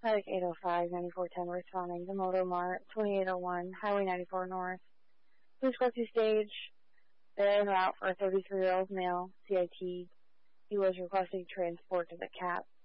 Medic 805, 9410 responding to Motor Mart, 2801, Highway 94 North. Please rescue stage. They're en route for a 33-year-old male, CIT. He was requesting transport to the CAP.